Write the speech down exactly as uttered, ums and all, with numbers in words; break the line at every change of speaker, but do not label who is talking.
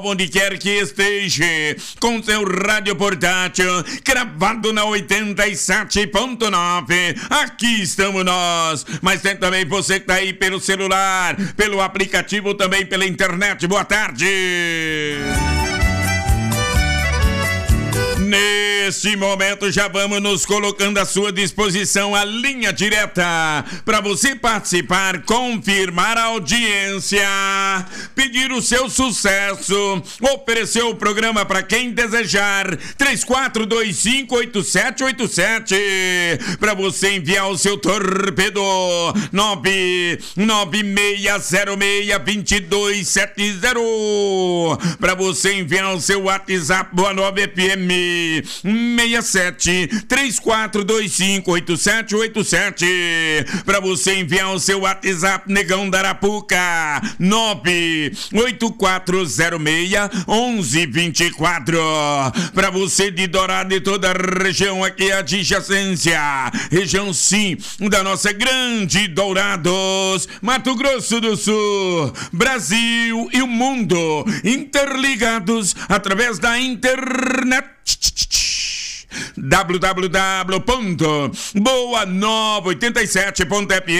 Onde quer que esteja, com seu rádio portátil, gravado na oitenta e sete ponto nove, aqui estamos nós. Mas tem também você que tá aí pelo celular, pelo aplicativo, também pela internet. Boa tarde. Neste momento já vamos nos colocando à sua disposição a linha direta para você participar, confirmar a audiência, pedir o seu sucesso, oferecer o programa para quem desejar. Três quatro dois cinco oito sete oito sete para você enviar o seu torpedo. Nove nove seis zero seis dois dois sete zero para você enviar o seu WhatsApp. Boa Nova F M seis sete três quatro dois cinco oito sete oito sete para você enviar o seu WhatsApp, Negão da Arapuca, nove oito quatro zero seis um um dois quatro para você de Dourado e toda a região aqui adjacência, região sim da nossa grande Dourados, Mato Grosso do Sul, Brasil e o mundo interligados através da internet. w w w ponto boa nova oitenta e sete ponto f m